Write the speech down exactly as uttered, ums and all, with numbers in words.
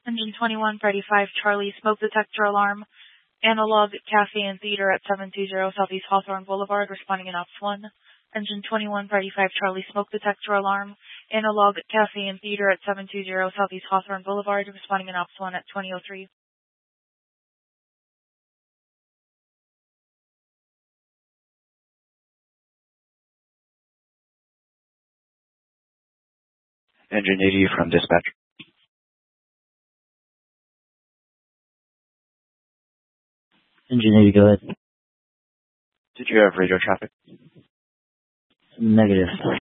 Engine twenty-one, Freddy five, Charlie, smoke detector alarm. Analog Cafe and Theater at seven two zero Southeast Hawthorne Boulevard, responding in Ops one. Engine twenty-one, Freddy five, Charlie, smoke detector alarm. Analog Cafe and Theater at seven two zero Southeast Hawthorne Boulevard, responding in Ops one at twenty oh three. Engine eighty from dispatch. Engine eighty, go ahead. Did you have radio traffic? Negative.